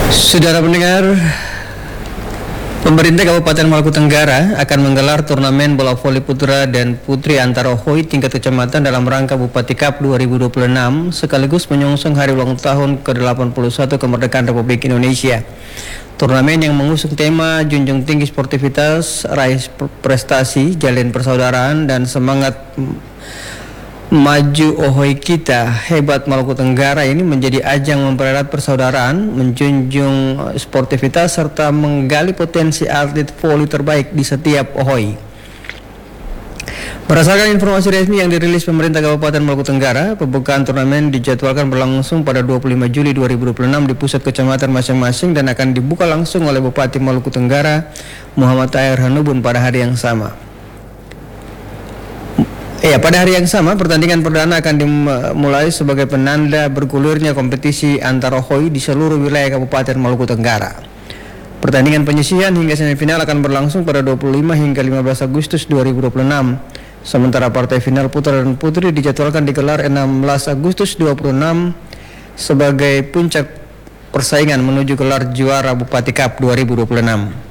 Saudara pendengar, pemerintah Kabupaten Maluku Tenggara akan menggelar turnamen bola voli putra dan putri antara OHOI tingkat kecamatan dalam rangka Bupati Cup 2026 sekaligus menyongsong hari ulang tahun ke-81 kemerdekaan Republik Indonesia. Turnamen yang mengusung tema junjung tinggi sportivitas, raih prestasi, jalin persaudaraan dan semangat maju OHOI kita hebat Maluku Tenggara ini menjadi ajang mempererat persaudaraan, menjunjung sportivitas serta menggali potensi atlet voli terbaik di setiap OHOI. Berdasarkan informasi resmi yang dirilis pemerintah Kabupaten Maluku Tenggara, pembukaan turnamen dijadwalkan berlangsung pada 25 Juli 2026 di pusat kecamatan masing-masing dan akan dibuka langsung oleh Bupati Maluku Tenggara Muhammad Tahir Hanubun pada hari yang sama. Pada hari yang sama, pertandingan perdana akan dimulai sebagai penanda bergulirnya kompetisi antar OHOI di seluruh wilayah Kabupaten Maluku Tenggara. Pertandingan penyisihan hingga semifinal akan berlangsung pada 25 hingga 15 Agustus 2026. Sementara partai final putra dan putri dijadwalkan digelar 16 Agustus 2026 sebagai puncak persaingan menuju gelar juara Bupati Cup 2026.